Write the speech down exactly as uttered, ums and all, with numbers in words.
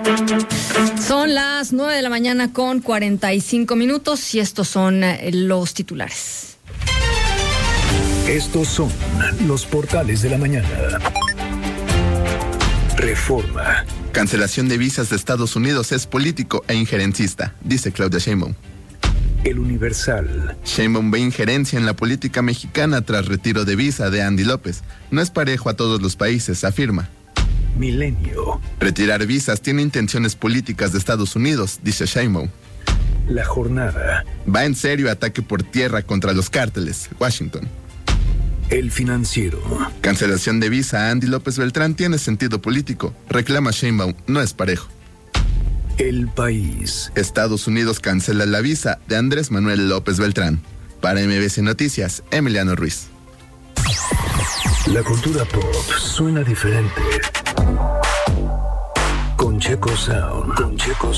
Son las nueve de la mañana con cuarenta y cinco minutos y estos son los titulares. Estos son los portales de la mañana. Reforma. Cancelación de visas de Estados Unidos es político e injerencista, dice Claudia Sheinbaum. El Universal. Sheinbaum ve injerencia en la política mexicana tras retiro de visa de Andy López. No es parejo a todos los países, afirma. Milenio. Retirar visas tiene intenciones políticas de Estados Unidos, dice Sheinbaum. La Jornada. Va en serio ataque por tierra contra los cárteles, Washington. El Financiero. Cancelación de visa a Andy López Beltrán tiene sentido político, reclama Sheinbaum, no es parejo. El País. Estados Unidos cancela la visa de Andrés Manuel López Beltrán. Para M B C Noticias, Emiliano Ruiz. La cultura pop suena diferente. Con Checo Sound. Con Checo